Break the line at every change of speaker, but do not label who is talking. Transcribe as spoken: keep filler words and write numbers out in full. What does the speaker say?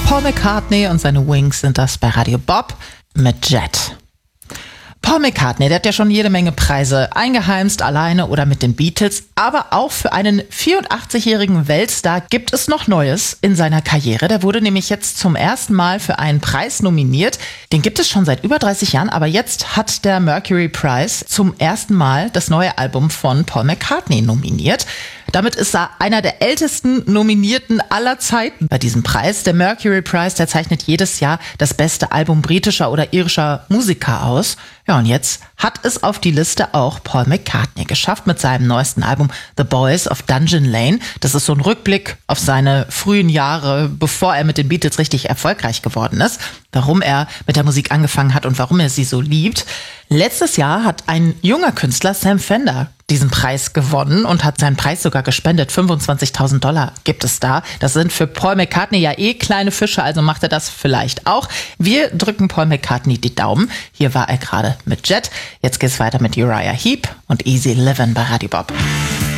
Paul McCartney und seine Wings sind das bei Radio Bob mit Jet. Paul McCartney, der hat ja schon jede Menge Preise eingeheimst, alleine oder mit den Beatles. Aber auch für einen vierundachtzigjährigen Weltstar gibt es noch Neues in seiner Karriere. Der wurde nämlich jetzt zum ersten Mal für einen Preis nominiert. Den gibt es schon seit über dreißig Jahren, aber jetzt hat der Mercury Prize zum ersten Mal das neue Album von Paul McCartney nominiert. Damit ist er einer der ältesten Nominierten aller Zeiten bei diesem Preis. Der Mercury Prize, der zeichnet jedes Jahr das beste Album britischer oder irischer Musiker aus. Ja, und jetzt hat es auf die Liste auch Paul McCartney geschafft mit seinem neuesten Album The Boys of Dungeon Lane. Das ist so ein Rückblick auf seine frühen Jahre, bevor er mit den Beatles richtig erfolgreich geworden ist. Warum er mit der Musik angefangen hat und warum er sie so liebt. Letztes Jahr hat ein junger Künstler, Sam Fender, diesen Preis gewonnen und hat seinen Preis sogar gespendet. fünfundzwanzigtausend Dollar gibt es da. Das sind für Paul McCartney ja eh kleine Fische, also macht er das vielleicht auch. Wir drücken Paul McCartney die Daumen. Hier war er gerade mit Jet. Jetzt geht's weiter mit Uriah Heep und Easy Livin' bei Radio Bob.